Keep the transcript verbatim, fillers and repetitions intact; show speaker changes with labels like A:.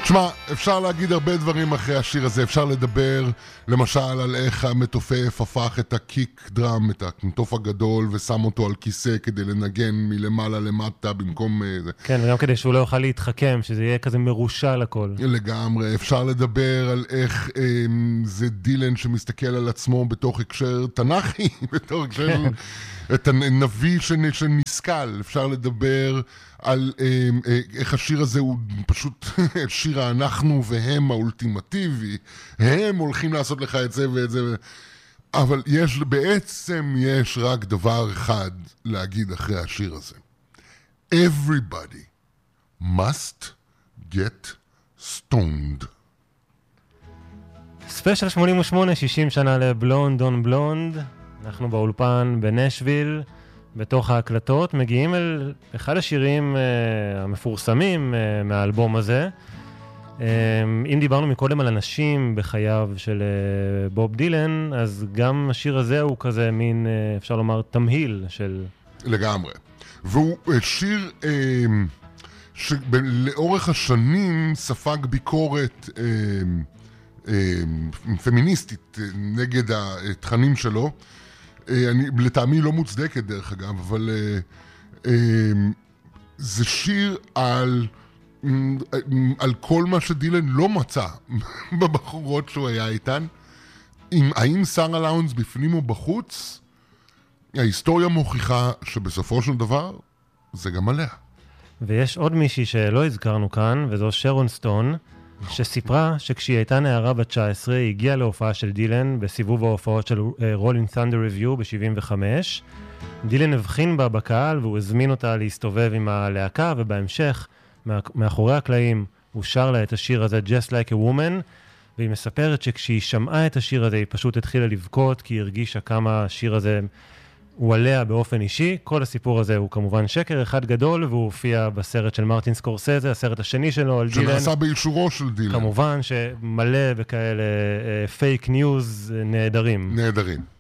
A: תשמע, אפשר להגיד הרבה דברים אחרי השיר הזה. אפשר לדבר למשל על איך המתופף הפך את הקיק דראם, את המתוף הגדול, ושם אותו על כיסא כדי לנגן מלמעלה למטה במקום זה.
B: כן, וגם כדי שהוא לא יוכל להתחכם, שזה יהיה כזה מרושל הכל.
A: לגמרי. אפשר לדבר על איך אה, זה דילן שמסתכל על עצמו בתוך הקשר תנכי, בתוך הקשר
B: כן.
A: את הנביא שנסכל. אפשר לדבר על אה, אה, איך השיר הזה הוא פשוט שיר האנחנו והם האולטימטיבי. הם הולכים לעשות לך את זה ואת זה. אבל יש, בעצם יש רק דבר אחד להגיד אחרי השיר הזה. Everybody must get stoned.
B: ספיישל שמונים ושמונה, שישים שנה לבלונד און בלונד. אנחנו באולפן בנשוויל, בתוך ההקלטות, מגיעים אל אחד השירים uh, המפורסמים uh, מהאלבום הזה. Um, אם דיברנו מקודם על אנשים בחייו של uh, בוב דילן, אז גם השיר הזה הוא כזה מין, uh, אפשר לומר, תמהיל של...
A: לגמרי. והוא uh, שיר uh, שלאורך השנים ספג ביקורת uh, uh, פמיניסטית uh, נגד התכנים שלו. אני, לטעמי לא מוצדקת דרך אגב, אבל uh, uh, זה שיר על, uh, על כל מה שדילן לא מצא בבחורות שהוא היה איתן. אם, האם סארה לאונס בפנים או בחוץ, ההיסטוריה מוכיחה שבסופו של דבר זה גם עליה.
B: ויש עוד מישהי שלא הזכרנו כאן, וזו שרון סטון, שסיפרה שכשהיא הייתה נערה בת תשע עשרה, היא הגיעה להופעה של דילן בסיבוב ההופעות של רולינג ת'נדר ריוויו ב-שבעים וחמש. דילן הבחין בה בקהל והוא הזמין אותה להסתובב עם הלהקה, ובהמשך, מאחורי הקלעים, הוא שר לה את השיר הזה Just Like a Woman, והיא מספרת שכשהיא שמעה את השיר הזה, היא פשוט התחילה לבכות, כי היא הרגישה כמה השיר הזה הוא עליה באופן אישי. כל הסיפור הזה הוא כמובן שקר אחד גדול, והוא הופיע בסרט של מרטין סקורסזה, הסרט השני שלו על דילן.
A: שנעשה באישורו של דילן.
B: כמובן שמלא בכאלה פייק ניוז נהדרים.
A: נהדרים.